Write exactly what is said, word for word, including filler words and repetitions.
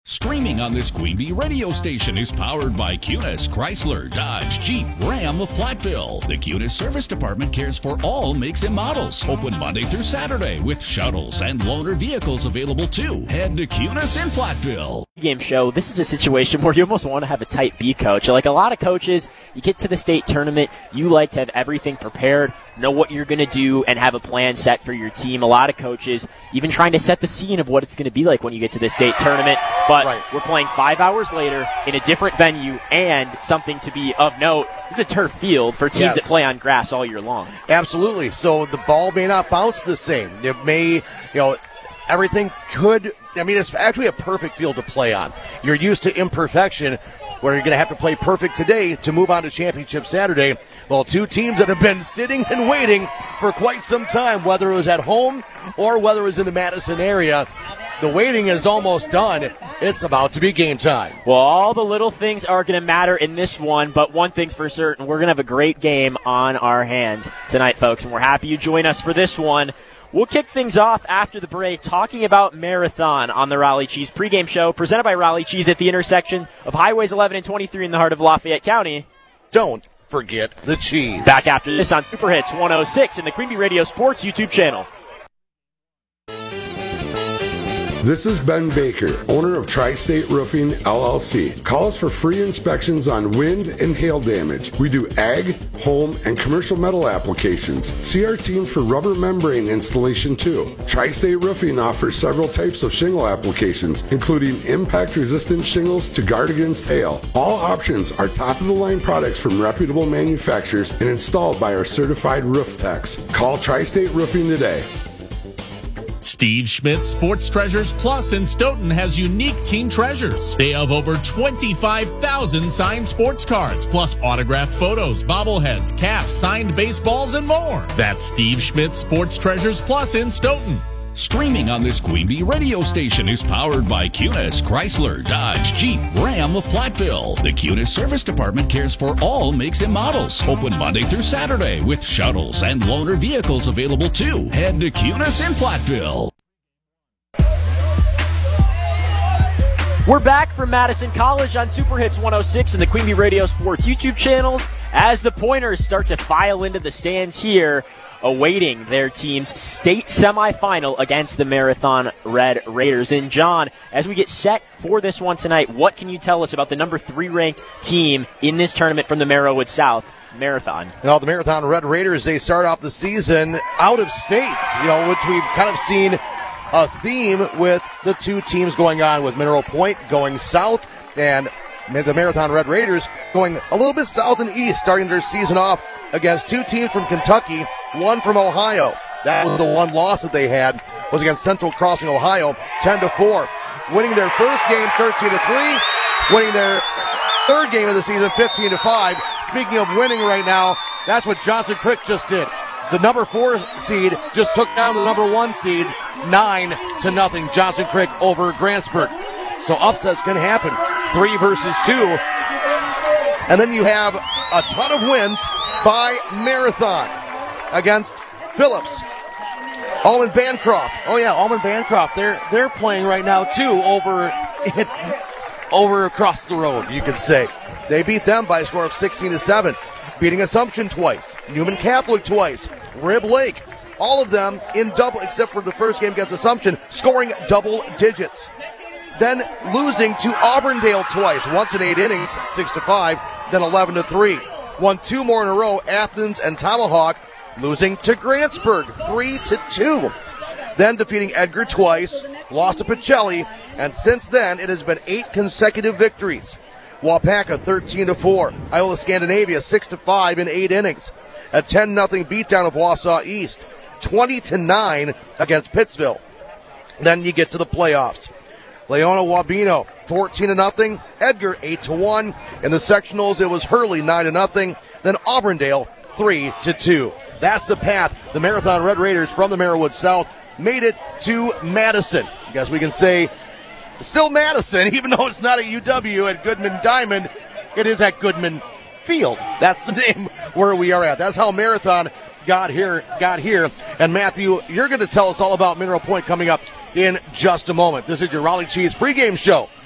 Streaming on this Queen Bee radio station is powered by Cunis, Chrysler, Dodge, Jeep, Ram of Platteville. The Cunis Service Department cares for all makes and models. Open Monday through Saturday with shuttles and loaner vehicles available too. Head to Cunis in Platteville. Game show, this is a situation where you almost want to have a tight B coach. Like a lot of coaches, you get to the state tournament, you like to have everything prepared, know what you're going to do, and have a plan set for your team. A lot of coaches even trying to set the scene of what it's going to be like when you get to the state tournament. But right. We're playing five hours later in a different venue, and something to be of note, this is a turf field for teams yes. that play on grass all year long. Absolutely. So the ball may not bounce the same. It may, you know, everything could, I mean, it's actually a perfect field to play on. You're used to imperfection, where you're going to have to play perfect today to move on to Championship Saturday. Well, two teams that have been sitting and waiting for quite some time, whether it was at home or whether it was in the Madison area. The waiting is almost done. It's about to be game time. Well, all the little things are going to matter in this one, but one thing's for certain, we're going to have a great game on our hands tonight, folks, and we're happy you join us for this one. We'll kick things off after the break talking about Marathon on the Raleigh Cheese pregame show presented by Raleigh Cheese at the intersection of Highways eleven and twenty-three in the heart of Lafayette County. Don't forget the cheese. Back after this on Super Hits one oh six and the Queen Bee Radio Sports YouTube channel. This is Ben Baker, owner of Tri-State Roofing, L L C. Call us for free inspections on wind and hail damage. We do ag, home, and commercial metal applications. See our team for rubber membrane installation too. Tri-State Roofing offers several types of shingle applications, including impact-resistant shingles to guard against hail. All options are top-of-the-line products from reputable manufacturers and installed by our certified roof techs. Call Tri-State Roofing today. Steve Schmidt's Sports Treasures Plus in Stoughton has unique team treasures. They have over twenty-five thousand signed sports cards, plus autographed photos, bobbleheads, caps, signed baseballs, and more. That's Steve Schmidt's Sports Treasures Plus in Stoughton. Streaming on this Queen Bee radio station is powered by Cunis, Chrysler, Dodge, Jeep, Ram of Platteville. The Cunis Service Department cares for all makes and models. Open Monday through Saturday with shuttles and loaner vehicles available too. Head to Cunis in Platteville. We're back from Madison College on Super Hits one oh six and the Queen Bee Radio Sports YouTube channels as the Pointers start to file into the stands here, awaiting their team's state semifinal against the Marathon Red Raiders. And John, as we get set for this one tonight, what can you tell us about the number three ranked team in this tournament from the Merrillwood South Marathon? Well, the Marathon Red Raiders, they start off the season out of state, you know, which we've kind of seen a theme with the two teams going on, with Mineral Point going south and the Marathon Red Raiders going a little bit south and east, starting their season off against two teams from Kentucky, one from Ohio. That was the one loss that they had, was against Central Crossing, Ohio, ten to four. Winning their first game thirteen to three, winning their third game of the season fifteen to five. Speaking of winning right now, that's what Johnson Creek just did. The number four seed just took down the number one seed, nine to nothing. Johnson Creek over Grantsburg. So upsets can happen. Three versus two. And then you have a ton of wins by Marathon against Phillips. Almond Bancroft. Oh yeah, Almond Bancroft. They're they're playing right now too over over across the road, you could say. They beat them by a score of sixteen to seven. Beating Assumption twice, Newman Catholic twice, Rib Lake, all of them in double, except for the first game against Assumption, scoring double digits. Then losing to Auburndale twice, once in eight innings, six to five, then eleven to three. Won two more in a row, Athens and Tomahawk, losing to Grantsburg, three to two. Then defeating Edgar twice, lost to Pacelli, and since then it has been eight consecutive victories. Wapaka thirteen to four. Iowa Scandinavia six to five in eight innings. A ten nothing beatdown of Wausau East. twenty to nine against Pittsville. Then you get to the playoffs. Leona Wabeno fourteen to nothing. Edgar eight to one. In the sectionals it was Hurley nine to nothing. Then Auburndale three to two. That's the path. The Marathon Red Raiders from the Merrillwood South made it to Madison. I guess we can say still Madison, even though it's not at U W at Goodman Diamond, it is at Goodman Field. That's the name where we are at. That's how Marathon got here, got here. And Matthew, you're going to tell us all about Mineral Point coming up in just a moment. This is your Raleigh Cheese pregame show